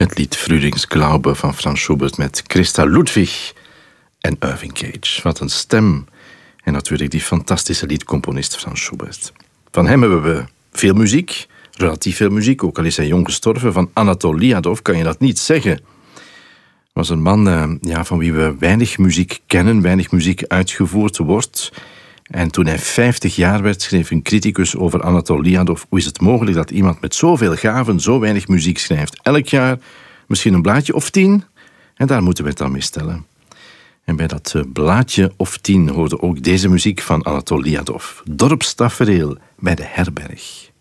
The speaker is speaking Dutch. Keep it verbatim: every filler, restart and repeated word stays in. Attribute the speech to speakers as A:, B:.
A: Het lied Frühlingsglaube van Franz Schubert met Christa Ludwig en Irving Cage. Wat een stem. En natuurlijk die fantastische liedcomponist Franz Schubert. Van hem hebben we veel muziek, relatief veel muziek, ook al is hij jong gestorven. Van Anatol Liadov kan je dat niet zeggen. Was een man uh, ja, van wie we weinig muziek kennen, weinig muziek uitgevoerd wordt. En toen hij vijftig jaar werd, schreef een criticus over Anatol Liadov: hoe is het mogelijk dat iemand met zoveel gaven zo weinig muziek schrijft? Elk jaar misschien een blaadje of tien, en daar moeten we het dan mee stellen. En bij dat blaadje of tien hoorde ook deze muziek van Anatol Liadov. Dorpstafereel bij de herberg.